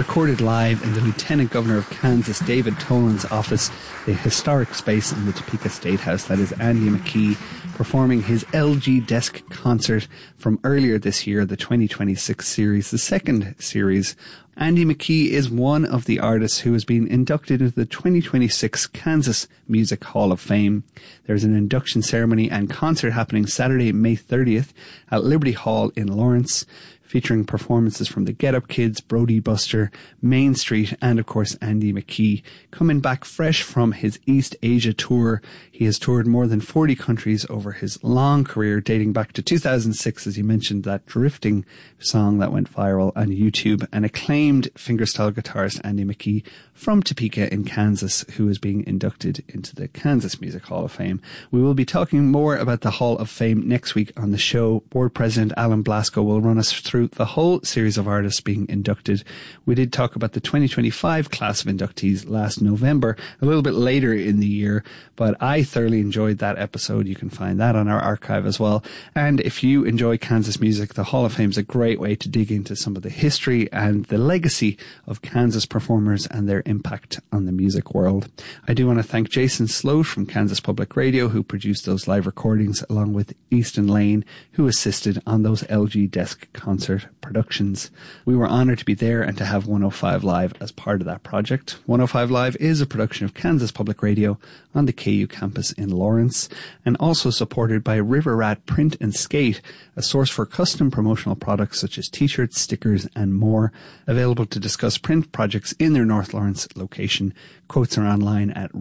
recorded live in the Lieutenant Governor of Kansas, David Tolan's office, the historic space in the Topeka State House. That is Andy McKee performing his LG Desk concert from earlier this year, the 2026 series, the second series. Andy McKee is one of the artists who has been inducted into the 2026 Kansas Music Hall of Fame. There's an induction ceremony and concert happening Saturday, May 30th at Liberty Hall in Lawrence, featuring performances from the Get Up Kids, Brody Buster, Main Street, and of course Andy McKee. Coming back fresh from his East Asia tour, he has toured more than 40 countries over his long career, dating back to 2006, as you mentioned, that Drifting song that went viral on YouTube. An acclaimed fingerstyle guitarist, Andy McKee, from Topeka in Kansas, who is being inducted into the Kansas Music Hall of Fame. We will be talking more about the Hall of Fame next week on the show. Board President Alan Blasco will run us through the whole series of artists being inducted. We did talk about the 2025 class of inductees last November, a little bit later in the year, but I thoroughly enjoyed that episode. You can find that on our archive as well. And if you enjoy Kansas music, the Hall of Fame is a great way to dig into some of the history and the legacy of Kansas performers and their impact on the music world. I do want to thank Jason Sloat from Kansas Public Radio, who produced those live recordings, along with Easton Lane, who assisted on those LG Desk concert productions. We were honored to be there and to have 105 Live as part of that project. 105 Live is a production of Kansas Public Radio on the KU campus in Lawrence, and also supported by River Rat Print and Skate, a source for custom promotional products such as t-shirts, stickers, and more. Available to discuss print projects in their North Lawrence location. Quotes are online at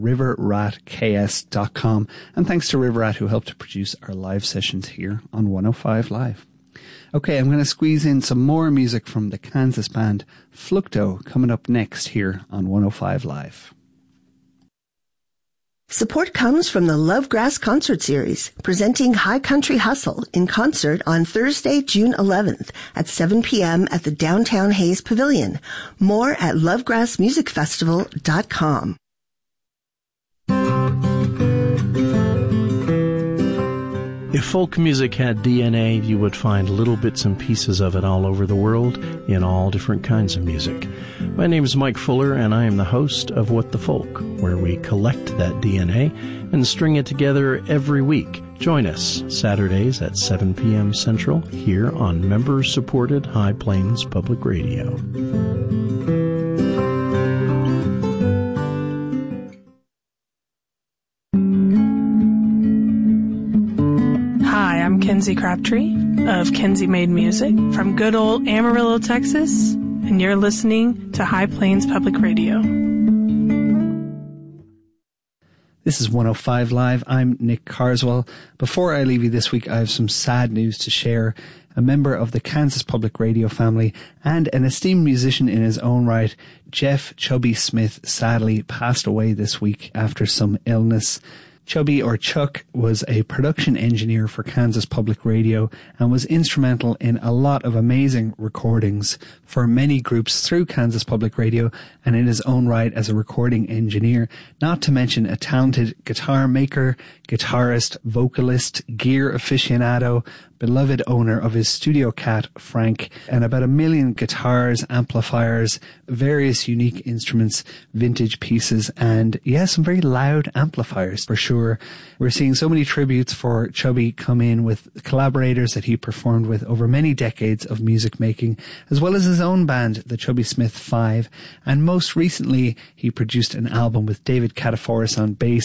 riverratks.com. And thanks to River Rat, who helped to produce our live sessions here on 105 Live. Okay, I'm going to squeeze in some more music from the Kansas band Flucto coming up next here on 105 Live. Support comes from the Lovegrass Concert Series, presenting High Country Hustle in concert on Thursday, June 11th at 7 p.m. at the Downtown Hayes Pavilion. More at lovegrassmusicfestival.com. If folk music had DNA, you would find little bits and pieces of it all over the world in all different kinds of music. My name is Mike Fuller, and I am the host of What the Folk, where we collect that DNA and string it together every week. Join us Saturdays at 7 p.m. Central here on member-supported High Plains Public Radio. I'm Kenzie Crabtree of Kenzie Made Music from good old Amarillo, Texas, and you're listening to High Plains Public Radio. This is 105 Live. I'm Nick Carswell. Before I leave you this week, I have some sad news to share. A member of the Kansas Public Radio family and an esteemed musician in his own right, Jeff Chubby Smith, sadly passed away this week after some illness. Chubby, or Chuck, was a production engineer for Kansas Public Radio and was instrumental in a lot of amazing recordings for many groups through Kansas Public Radio, and in his own right as a recording engineer, not to mention a talented guitar maker, guitarist, vocalist, gear aficionado, beloved owner of his studio cat, Frank, and about 1 million guitars, amplifiers, various unique instruments, vintage pieces, and some very loud amplifiers for sure. We're seeing so many tributes for Chubby come in with collaborators that he performed with over many decades of music making, as well as his own band, the Chubby Smith 5, and most recently he produced an album with David Cataforis on bass